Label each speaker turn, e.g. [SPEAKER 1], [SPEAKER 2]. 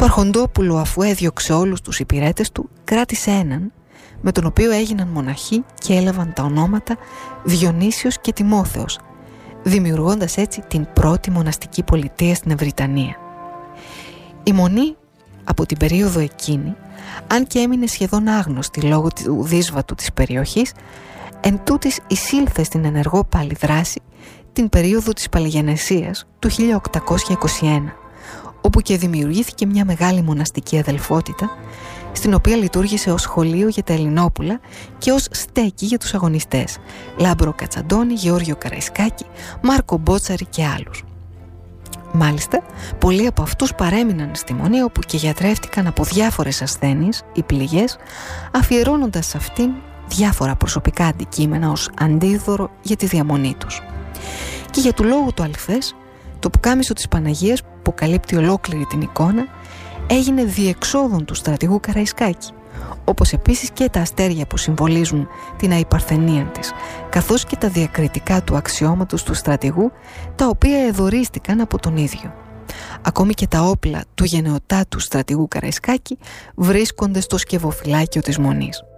[SPEAKER 1] Το Αρχοντόπουλο, αφού έδιωξε όλους τους υπηρέτες του, κράτησε έναν, με τον οποίο έγιναν μοναχοί και έλαβαν τα ονόματα Διονύσιος και Τιμόθεος, δημιουργώντας έτσι την πρώτη μοναστική πολιτεία στην Ευρυτανία. Η Μονή από την περίοδο εκείνη, αν και έμεινε σχεδόν άγνωστη λόγω του δύσβατου της περιοχής, εν τούτης εισήλθε στην ενεργό πάλι δράση την περίοδο της Παλαιγενεσίας του 1821, όπου και δημιουργήθηκε μια μεγάλη μοναστική αδελφότητα, στην οποία λειτουργήσε ως σχολείο για τα Ελληνόπουλα και ως στέκι για τους αγωνιστές Λάμπρο Κατσαντώνη, Γεώργιο Καραϊσκάκη, Μάρκο Μπότσαρη και άλλους. Μάλιστα, πολλοί από αυτούς παρέμειναν στη Μονή, όπου και γιατρεύτηκαν από διάφορες ασθένειες ή πληγές, αφιερώνοντας σε αυτήν διάφορα προσωπικά αντικείμενα ως αντίδωρο για τη διαμονή τους. Και για του λόγου το αληθές, το πουκάμισο της Παναγίας, που καλύπτει ολόκληρη την εικόνα, έγινε διεξόδων του στρατηγού Καραϊσκάκη, όπως επίσης και τα αστέρια που συμβολίζουν την αϊπαρθενία της, καθώς και τα διακριτικά του αξιώματος του στρατηγού, τα οποία εδωρίστηκαν από τον ίδιο. Ακόμη και τα όπλα του γενεοτάτου στρατηγού Καραϊσκάκη βρίσκονται στο σκευοφυλάκιο της Μονής.